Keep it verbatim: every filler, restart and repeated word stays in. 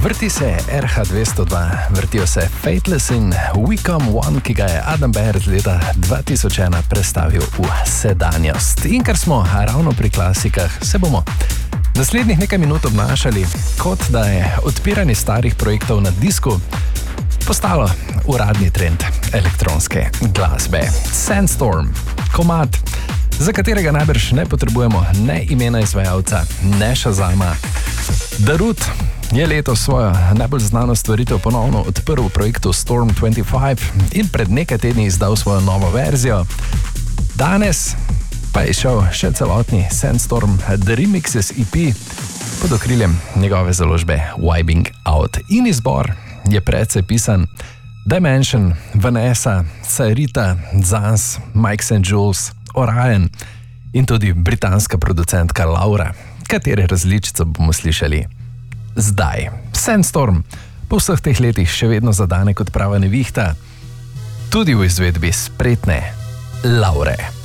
Vrti se R H dvesto dva, vrtijo se Fateless in We Come One, ki ga je Adam Beyer leta dva tisoč ena prestavil v sedanjost. In ker smo ravno pri klasikah, se bomo naslednjih nekaj minut obnašali, kot da je odpiranje starih projektov na disku postalo uradni trend elektronske glasbe. Sandstorm, komad, za katerega najbrž ne potrebujemo ne imena izvajalca, ne Shazama. Darut je letos svojo najbolj znano stvaritev ponovno odprl v projektu Storm dvajset pet in pred nekaj tedni izdal svojo novo verzijo. Danes pa je šel še celotni Sandstorm The Remixes E P pod okriljem njegove založbe Vibing Out. In izbor je precej pisan. Dimension, Vanessa, Sarita, Zans, Mike Saint Jules, Orion in tudi britanska producentka Laura, katere različico bomo slišali zdaj. Sandstorm po vseh teh letih še vedno zadane kot prava nevihta, tudi v izvedbi spretne Laure.